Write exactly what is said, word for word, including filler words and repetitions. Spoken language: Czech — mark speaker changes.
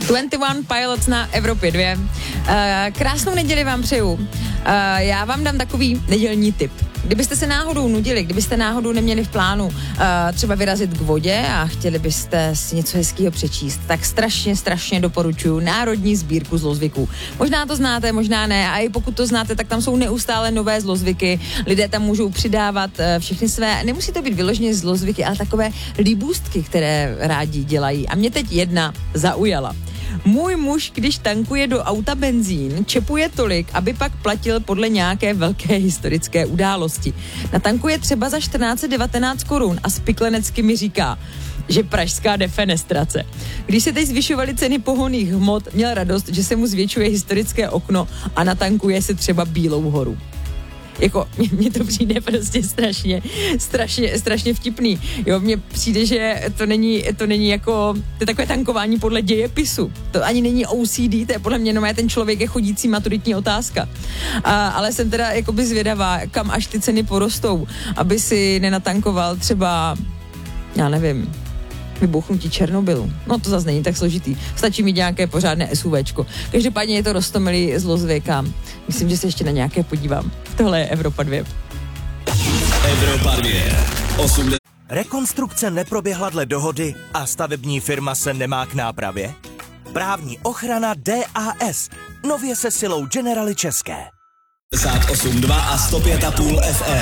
Speaker 1: dvacet jedna Pilots na Evropě dva. Uh, krásnou neděli vám přeju. Uh, já vám dám takový nedělní tip. Kdybyste se náhodou nudili, kdybyste náhodou neměli v plánu uh, třeba vyrazit k vodě a chtěli byste si něco hezkého přečíst, tak strašně, strašně doporučuji Národní sbírku zlozvyků. Možná to znáte, možná ne, a i pokud to znáte, tak tam jsou neustále nové zlozvyky. Lidé tam můžou přidávat uh, všechny své, nemusí to být vyloženě zlozvyky, ale takové líbůstky, které rádi dělají. A mě teď jedna zaujala. Můj muž, když tankuje do auta benzín, čepuje tolik, aby pak platil podle nějaké velké historické události. Natankuje třeba za čtrnáct devatenáct korun a spiklenecky mi říká, že pražská defenestrace. Když se teď zvyšovaly ceny pohonných hmot, měl radost, že se mu zvětšuje historické okno a natankuje se třeba Bílou horu. Jako, mně to přijde prostě strašně, strašně, strašně vtipný. Jo, mně přijde, že to není, to není jako, to je takové tankování podle dějepisu. To ani není O C D, to je podle mě jenom ten člověk je chodící maturitní otázka. A, ale jsem teda jakoby zvědavá, kam až ty ceny porostou, aby si nenatankoval třeba, já nevím, vybuchnutí Černobylu. No to zase není tak složitý. Stačí mít nějaké pořádné SUVčko. Každopádně je to roztomilý zlozvyk a myslím, že se ještě na nějaké podívám. Tohle je Evropa dva.
Speaker 2: Evropa dva. osm...
Speaker 3: Rekonstrukce neproběhla dle dohody a stavební firma se nemá k nápravě? Právní ochrana D A S. Nově se silou Generali České.
Speaker 2: osm dva a sto pět a půl F M.